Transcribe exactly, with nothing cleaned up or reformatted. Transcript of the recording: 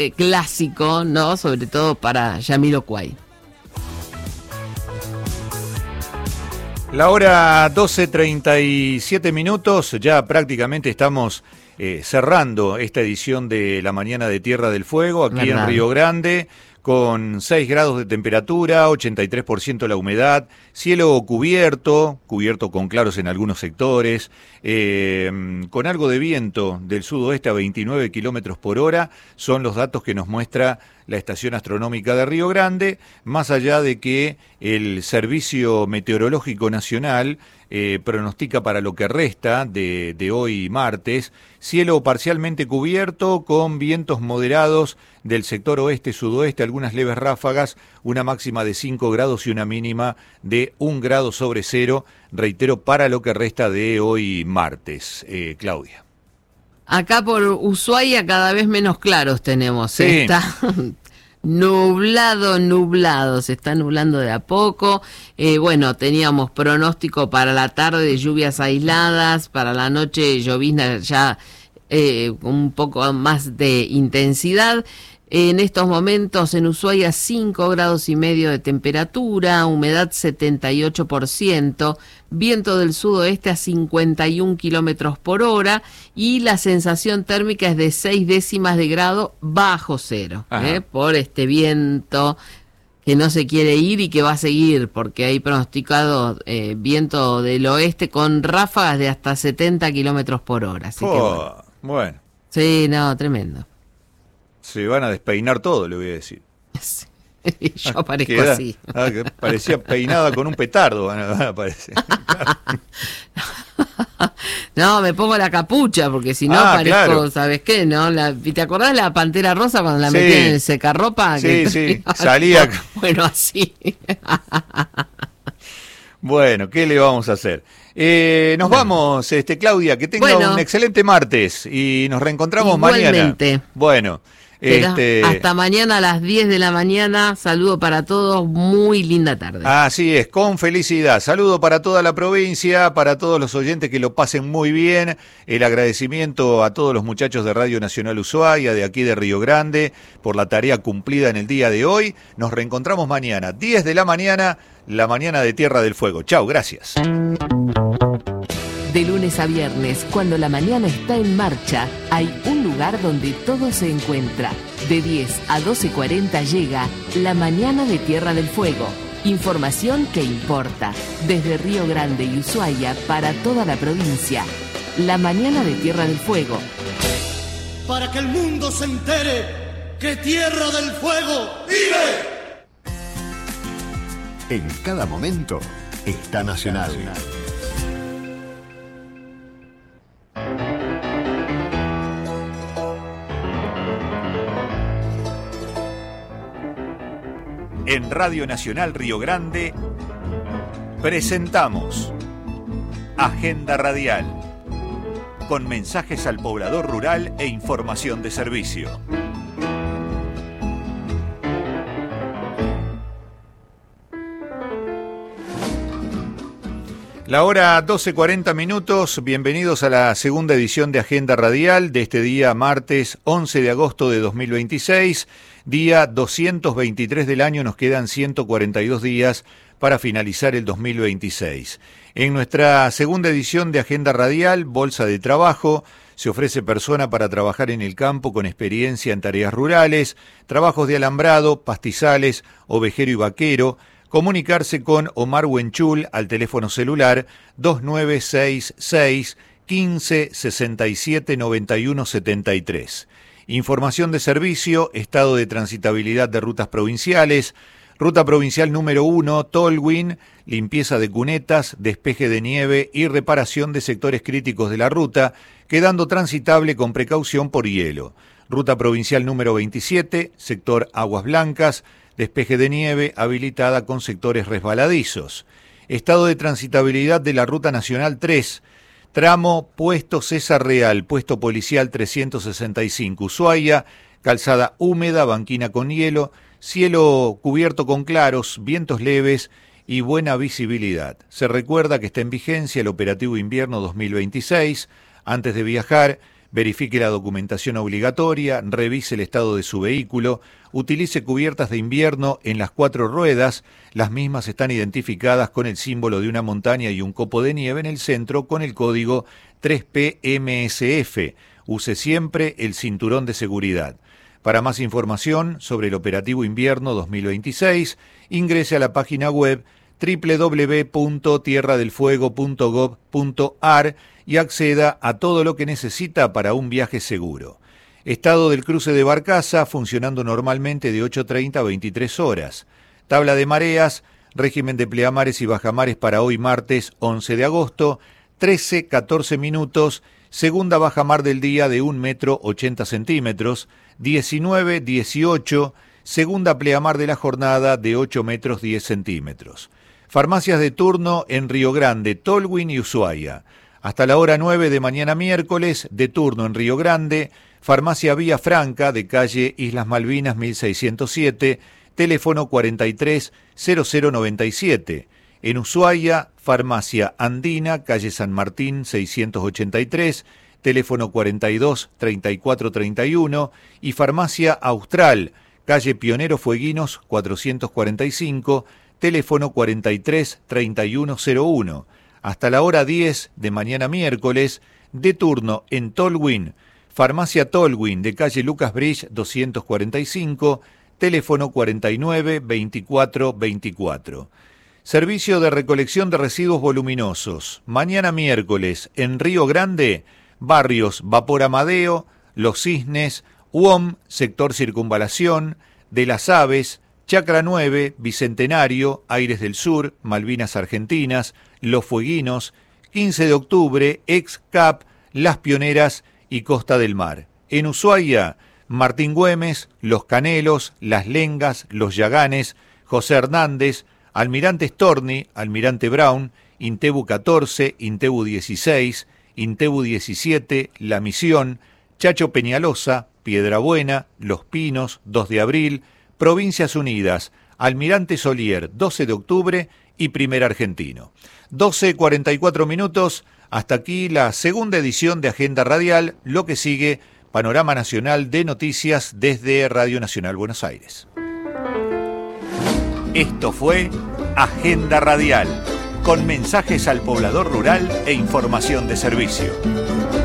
eh, clásico, ¿no? Sobre todo para Jamiroquai. La hora doce treinta y siete minutos, ya prácticamente estamos eh, cerrando esta edición de la mañana de Tierra del Fuego, aquí ¿verdad? En Río Grande, con seis grados de temperatura, ochenta y tres por ciento la humedad, cielo cubierto, cubierto con claros en algunos sectores, eh, con algo de viento del sudoeste a veintinueve kilómetros por hora, son los datos que nos muestra la Estación Astronómica de Río Grande, más allá de que el Servicio Meteorológico Nacional eh, pronostica para lo que resta de, de hoy martes, cielo parcialmente cubierto con vientos moderados del sector oeste-sudoeste, algunas leves ráfagas, una máxima de cinco grados y una mínima de un grado sobre cero, reitero, para lo que resta de hoy martes. Eh, Claudia. Acá por Ushuaia cada vez menos claros tenemos, sí. Está nublado, nublado, se está nublando de a poco. Eh, bueno, teníamos pronóstico para la tarde de lluvias aisladas, para la noche llovizna ya eh, un poco más de intensidad. En estos momentos en Ushuaia cinco grados y medio de temperatura, humedad setenta y ocho por ciento, viento del sudoeste a cincuenta y un kilómetros por hora y la sensación térmica es de seis décimas de grado bajo cero, ¿eh? Por este viento que no se quiere ir y que va a seguir porque hay pronosticado eh, viento del oeste con ráfagas de hasta setenta kilómetros por hora. Así oh, que bueno. bueno. Sí, no, tremendo. Se van a despeinar todo, le voy a decir. Sí, yo aparezco Queda, así. Ah, que parecía peinada con un petardo, van a, van a aparecer. No, me pongo la capucha, porque si no ah, parezco, claro. ¿sabes qué? ¿No? La, ¿te acordás la Pantera Rosa cuando la sí. metían en el secarropa? Sí, que sí, salía. Bueno, así. Bueno, ¿qué le vamos a hacer? Eh, nos bueno. vamos, este Claudia, que tenga bueno. un excelente martes y nos reencontramos Igualmente. mañana. Bueno. Este... Hasta mañana a las diez de la mañana, saludo para todos, muy linda tarde. Así es, con felicidad, saludo para toda la provincia, para todos los oyentes que lo pasen muy bien, el agradecimiento a todos los muchachos de Radio Nacional Ushuaia, de aquí de Río Grande, por la tarea cumplida en el día de hoy, nos reencontramos mañana, diez de la mañana, la mañana de Tierra del Fuego. Chau, gracias. De lunes a viernes, cuando la mañana está en marcha, hay un lugar donde todo se encuentra. De diez a doce cuarenta llega La Mañana de Tierra del Fuego. Información que importa. Desde Río Grande y Ushuaia para toda la provincia. La Mañana de Tierra del Fuego. Para que el mundo se entere que Tierra del Fuego vive. En cada momento está Nacional. En Radio Nacional Río Grande presentamos Agenda Radial, con mensajes al poblador rural e información de servicio. La hora doce cuarenta minutos, bienvenidos a la segunda edición de Agenda Radial de este día martes once de agosto de dos mil veintiséis, día doscientos veintitrés del año, nos quedan ciento cuarenta y dos días para finalizar el dos mil veintiséis. En nuestra segunda edición de Agenda Radial, Bolsa de Trabajo, se ofrece persona para trabajar en el campo con experiencia en tareas rurales, trabajos de alambrado, pastizales, ovejero y vaquero. Comunicarse con Omar Huenchul al teléfono celular dos nueve seis seis, quince, sesenta y siete, noventa y uno, setenta y tres. Información de servicio, estado de transitabilidad de rutas provinciales, ruta provincial número uno, Tolwyn, limpieza de cunetas, despeje de nieve y reparación de sectores críticos de la ruta, quedando transitable con precaución por hielo. Ruta provincial número veintisiete, sector Aguas Blancas, despeje de nieve habilitada con sectores resbaladizos. Estado de transitabilidad de la Ruta Nacional tres, tramo Puesto César Real, puesto policial trescientos sesenta y cinco, Ushuaia, calzada húmeda, banquina con hielo, cielo cubierto con claros, vientos leves y buena visibilidad. Se recuerda que está en vigencia el operativo invierno dos mil veintiséis. Antes de viajar, Verifique la documentación obligatoria, revise el estado de su vehículo, utilice cubiertas de invierno en las cuatro ruedas, las mismas están identificadas con el símbolo de una montaña y un copo de nieve en el centro con el código tres P M S F. Use siempre el cinturón de seguridad. Para más información sobre el operativo invierno dos mil veintiséis, ingrese a la página web doble u doble u doble u punto tierra del fuego punto gob punto ar y acceda a todo lo que necesita para un viaje seguro. Estado del cruce de Barcaza funcionando normalmente de ocho treinta a veintitrés horas. Tabla de mareas, régimen de pleamares y bajamares para hoy martes once de agosto, trece catorce minutos, segunda bajamar del día de un metro ochenta centímetros, diecinueve dieciocho, segunda pleamar de la jornada de ocho metros diez centímetros. Farmacias de turno en Río Grande, Tolwyn y Ushuaia. Hasta la hora nueve de mañana miércoles, de turno en Río Grande, Farmacia Vía Franca de calle Islas Malvinas mil seiscientos siete, teléfono cuarenta y tres cero cero noventa y siete. En Ushuaia, Farmacia Andina, calle San Martín seiscientos ochenta y tres, teléfono cuarenta y dos treinta y cuatro treinta y uno. Y Farmacia Austral, calle Pionero Fueguinos cuatrocientos cuarenta y cinco, teléfono cuarenta y tres treinta y uno cero uno. Hasta la hora diez de mañana miércoles, de turno en Tolwyn, Farmacia Tolwyn de calle Lucas Bridge doscientos cuarenta y cinco, teléfono cuarenta y nueve veinticuatro veinticuatro. Servicio de recolección de residuos voluminosos. Mañana miércoles en Río Grande, barrios Vapor Amadeo, Los Cisnes, U O M, sector Circunvalación, de las Aves, Chacra nueve, Bicentenario, Aires del Sur, Malvinas Argentinas, Los Fueguinos, quince de octubre, Ex C A P, Las Pioneras y Costa del Mar. En Ushuaia, Martín Güemes, Los Canelos, Las Lengas, Los Yaganes, José Hernández, Almirante Storni, Almirante Brown, Intebu catorce, Intebu dieciséis, Intebu diecisiete, La Misión, Chacho Peñalosa, Piedrabuena, Los Pinos, dos de abril, Provincias Unidas, Almirante Solier, doce de octubre y Primer Argentino. doce cuarenta y cuatro minutos, hasta aquí la segunda edición de Agenda Radial, lo que sigue, panorama nacional de noticias desde Radio Nacional Buenos Aires. Esto fue Agenda Radial, con mensajes al poblador rural e información de servicio.